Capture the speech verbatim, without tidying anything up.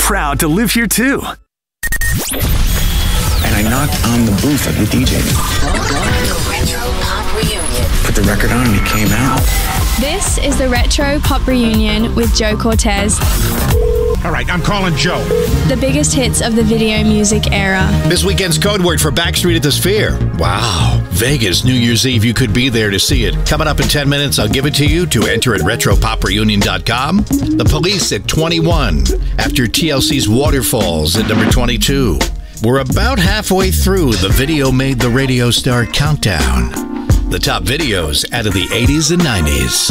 proud to live here too. And I knocked on the booth of the D J. The Retro Pop Reunion. Put the record on and it came out. This is the Retro Pop Reunion with Joe Cortez. All right, I'm calling Joe. The biggest hits of the video music era. This weekend's code word for Backstreet at the Sphere. Wow. Vegas, New Year's Eve. You could be there to see it. Coming up in ten minutes, I'll give it to you to enter at retro pop reunion dot com. The Police at twenty-one. After T L C's Waterfalls at number twenty-two. We're about halfway through the Video Made the Radio Star countdown. The top videos out of the eighties and nineties.